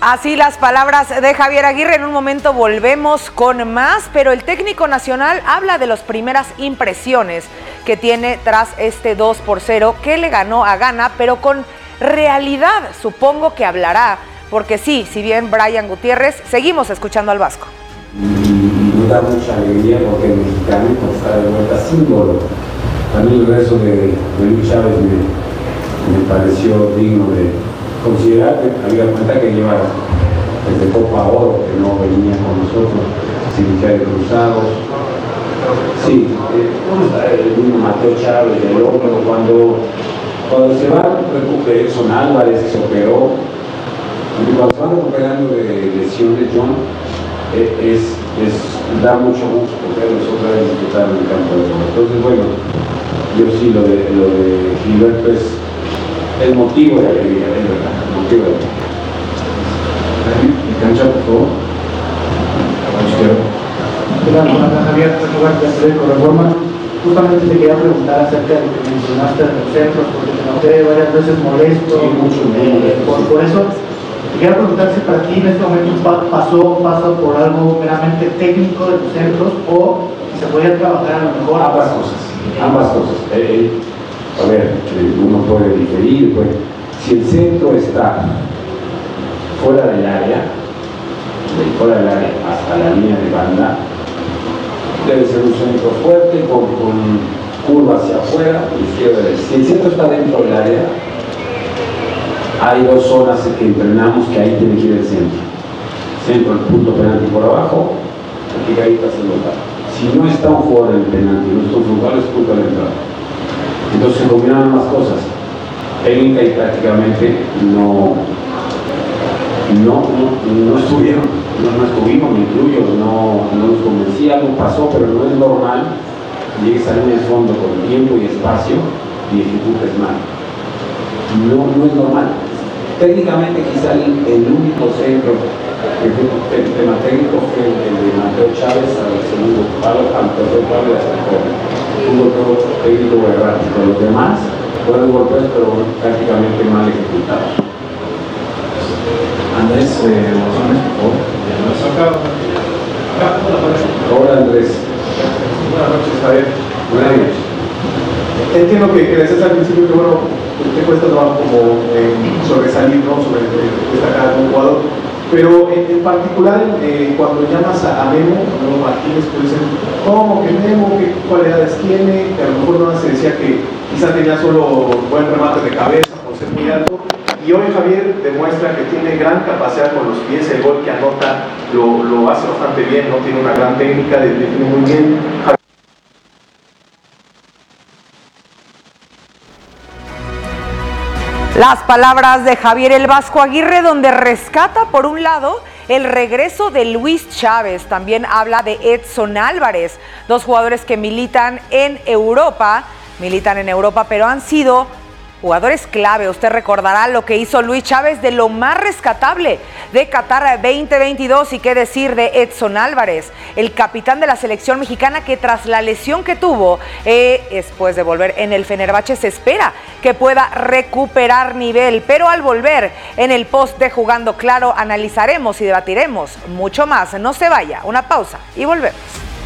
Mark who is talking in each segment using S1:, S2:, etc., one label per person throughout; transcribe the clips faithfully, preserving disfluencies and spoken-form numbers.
S1: Así las palabras de Javier Aguirre. En un momento volvemos con más, pero el técnico nacional habla de las primeras impresiones que tiene tras este dos por cero que le ganó a Ghana, pero con realidad supongo que hablará, porque sí, si bien Brian Gutiérrez, seguimos escuchando al Vasco.
S2: Y me da mucha alegría porque el mexicano está de vuelta símbolo. A mí el rezo de, de Luis Chávez me, me pareció digno de considerar, que había cuenta que lleva desde Copa Oro, que no venía con nosotros, sin que hay cruzados. Sí, eh, el mismo Mateo Chávez, el otro, cuando, cuando se va recuperando, Edson Álvarez se operó, y cuando se van recuperando de lesiones, John, eh, es, es, da mucho gusto verlos otra vez disfrutar en el campo de juego. Entonces, bueno, yo sí, lo de, lo de Gilberto es el motivo de alegría, es verdad, el motivo de alegría.
S3: Mi cancha, por favor.
S4: Hola, hola Javier, de Reforma. Justamente te quería preguntar acerca de lo que mencionaste de los centros, porque te noté varias veces molesto.
S2: Sí, mucho,
S4: eh, por, por eso te quería preguntar si para ti en este momento pasó, pasa por algo meramente técnico de los centros o si se podía trabajar a lo mejor.
S2: Ambas cosas, ambas cosas. Eh, eh, a ver, eh, uno puede diferir, pues, si el centro está fuera del área, de fuera del área hasta la línea de banda, debe ser un centro fuerte con, con curva hacia afuera, izquierda y derecha. Si el centro está dentro del área, hay dos zonas que entrenamos que ahí tiene que ir el centro. Centro, el punto penalti por abajo, aquí gaitas en lugar. Si no está un jugador en el penalti, no está un jugador, es punto de entrada. Entonces se combinaron ambas cosas. Técnica y prácticamente no, no, no, no estuvieron, no, no estuvimos, me incluyo, no, no nos convencía, algo pasó, pero no es normal que llegues a línea de fondo con tiempo y espacio y ejecutes mal. No, no es normal. Técnicamente quizá el, el único centro que fue el tema técnico fue el, el de Mateo Chávez al segundo palo, al tercer palo y hasta el corner. Un golpeo técnico errático. Los demás fueron golpes, pero prácticamente mal ejecutados.
S3: Andrés, eh, emociones, por favor.
S2: Hola Andrés.
S3: Buenas noches, Javier.
S2: Buenas noches.
S3: Entiendo que, que decías al principio que bueno, te cuesta trabajo como eh, sobresalir, ¿no? Sobre destacar a un jugador. Pero en, en particular, eh, cuando llamas a, a Memo, Memo Martínez, pues dicen, ¿cómo que Memo? ¿Qué cualidades tiene? Que a lo mejor no se decía que quizás tenía solo buen remate de cabeza por ser muy alto. Y hoy Javier demuestra que tiene gran capacidad con los pies, el gol que anota lo, lo hace bastante bien, no tiene una gran técnica, define muy bien.
S1: Las palabras de Javier El Vasco Aguirre, donde rescata por un lado el regreso de Luis Chávez, también habla de Edson Álvarez, dos jugadores que militan en Europa, militan en Europa, pero han sido jugadores clave. Usted recordará lo que hizo Luis Chávez, de lo más rescatable de Qatar veinte veintidós, y qué decir de Edson Álvarez, el capitán de la selección mexicana, que tras la lesión que tuvo eh, después de volver en el Fenerbahce, se espera que pueda recuperar nivel, pero al volver en el post de Jugando Claro analizaremos y debatiremos mucho más. No se vaya, una pausa y volvemos.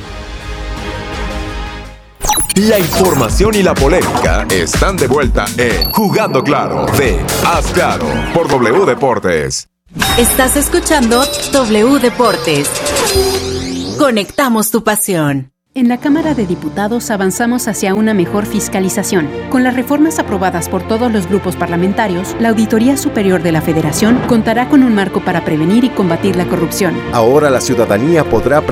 S5: La información y la polémica están de vuelta en Jugando Claro de Haz Claro por W Deportes.
S6: Estás escuchando W Deportes. Conectamos tu pasión.
S7: En la Cámara de Diputados avanzamos hacia una mejor fiscalización. Con las reformas aprobadas por todos los grupos parlamentarios, la Auditoría Superior de la Federación contará con un marco para prevenir y combatir la corrupción.
S8: Ahora la ciudadanía podrá